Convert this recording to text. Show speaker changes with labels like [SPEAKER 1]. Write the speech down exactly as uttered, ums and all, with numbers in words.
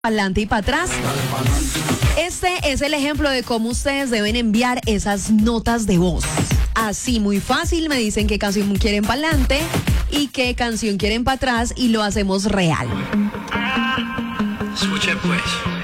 [SPEAKER 1] Pa'lante y para atrás. Este es el ejemplo de cómo ustedes deben enviar esas notas de voz. Así, muy fácil, me dicen qué canción quieren pa'lante y qué canción quieren para atrás y lo hacemos real.
[SPEAKER 2] Escuche pues.